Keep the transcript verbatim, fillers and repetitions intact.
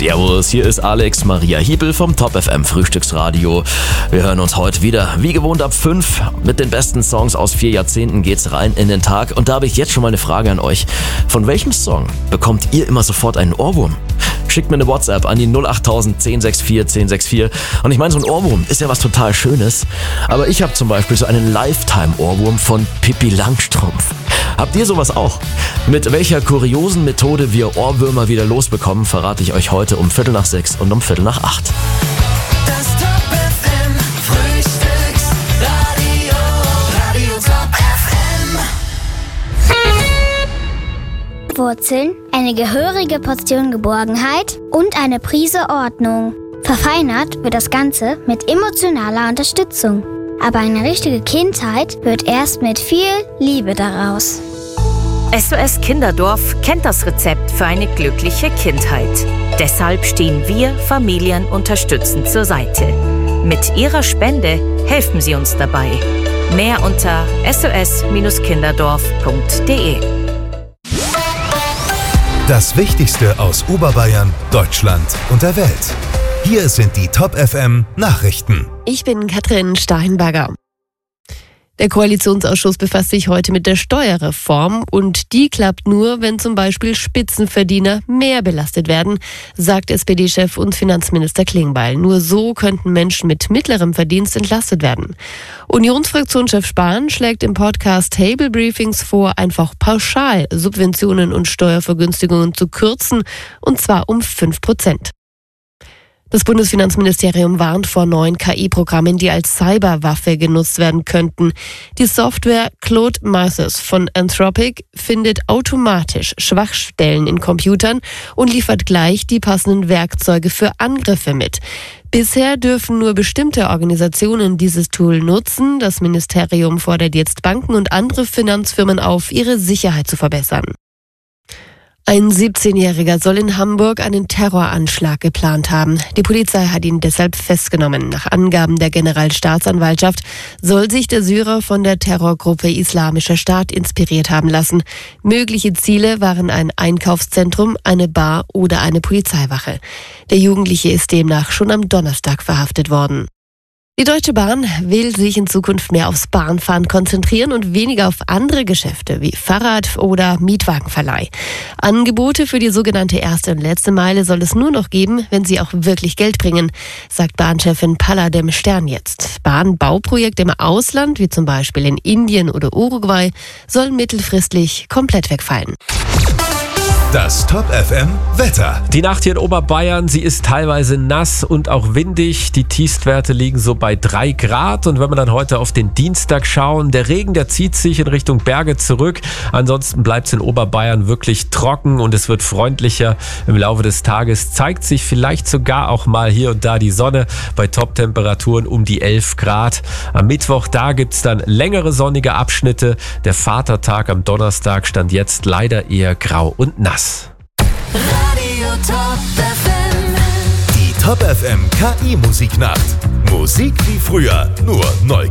Servus, hier ist Alex Maria Hiebel vom Top F M Frühstücksradio. Wir hören uns heute wieder, wie gewohnt ab fünf. Mit den besten Songs aus vier Jahrzehnten geht's rein in den Tag. Und da habe ich jetzt schon mal eine Frage an euch. Von welchem Song bekommt ihr immer sofort einen Ohrwurm? Schickt mir eine WhatsApp an die null acht tausend zehn sechs vier zehn sechs vier. Und ich meine, so ein Ohrwurm ist ja was total Schönes. Aber ich habe zum Beispiel so einen Lifetime-Ohrwurm von Pippi Langstrumpf. Habt ihr sowas auch? Mit welcher kuriosen Methode wir Ohrwürmer wieder losbekommen, verrate ich euch heute um Viertel nach sechs und um Viertel nach acht. Das Top F M Frühstücksradio, Radio Top F M. Wurzeln, eine gehörige Portion Geborgenheit und eine Prise Ordnung. Verfeinert wird das Ganze mit emotionaler Unterstützung. Aber eine richtige Kindheit wird erst mit viel Liebe daraus. S O S Kinderdorf kennt das Rezept für eine glückliche Kindheit. Deshalb stehen wir Familien unterstützend zur Seite. Mit Ihrer Spende helfen Sie uns dabei. Mehr unter s o s kinderdorf punkt d e. Das Wichtigste aus Oberbayern, Deutschland und der Welt. Hier sind die Top F M Nachrichten. Ich bin Katrin Steinberger. Der Koalitionsausschuss befasst sich heute mit der Steuerreform und die klappt nur, wenn zum Beispiel Spitzenverdiener mehr belastet werden, sagt S P D-Chef und Finanzminister Klingbeil. Nur so könnten Menschen mit mittlerem Verdienst entlastet werden. Unionsfraktionschef Spahn schlägt im Podcast Table Briefings vor, einfach pauschal Subventionen und Steuervergünstigungen zu kürzen, und zwar um fünf Prozent. Das Bundesfinanzministerium warnt vor neuen K I-Programmen, die als Cyberwaffe genutzt werden könnten. Die Software Claude Mythos von Anthropic findet automatisch Schwachstellen in Computern und liefert gleich die passenden Werkzeuge für Angriffe mit. Bisher dürfen nur bestimmte Organisationen dieses Tool nutzen. Das Ministerium fordert jetzt Banken und andere Finanzfirmen auf, ihre Sicherheit zu verbessern. Ein siebzehnjähriger soll in Hamburg einen Terroranschlag geplant haben. Die Polizei hat ihn deshalb festgenommen. Nach Angaben der Generalstaatsanwaltschaft soll sich der Syrer von der Terrorgruppe Islamischer Staat inspiriert haben lassen. Mögliche Ziele waren ein Einkaufszentrum, eine Bar oder eine Polizeiwache. Der Jugendliche ist demnach schon am Donnerstag verhaftet worden. Die Deutsche Bahn will sich in Zukunft mehr aufs Bahnfahren konzentrieren und weniger auf andere Geschäfte wie Fahrrad- oder Mietwagenverleih. Angebote für die sogenannte erste und letzte Meile soll es nur noch geben, wenn sie auch wirklich Geld bringen, sagt Bahnchefin Palla dem Stern jetzt. Bahnbauprojekte im Ausland, wie zum Beispiel in Indien oder Uruguay, sollen mittelfristig komplett wegfallen. Das Top F M Wetter. Die Nacht hier in Oberbayern, sie ist teilweise nass und auch windig. Die Tiefstwerte liegen so bei drei Grad. Und wenn wir dann heute auf den Dienstag schauen, der Regen, der zieht sich in Richtung Berge zurück. Ansonsten bleibt es in Oberbayern wirklich trocken und es wird freundlicher. Im Laufe des Tages zeigt sich vielleicht sogar auch mal hier und da die Sonne bei Top-Temperaturen um die elf Grad. Am Mittwoch, da gibt es dann längere sonnige Abschnitte. Der Vatertag am Donnerstag stand jetzt leider eher grau und nass. Radio Top F M. Die Top F M K I-Musiknacht. Musik wie früher, nur neu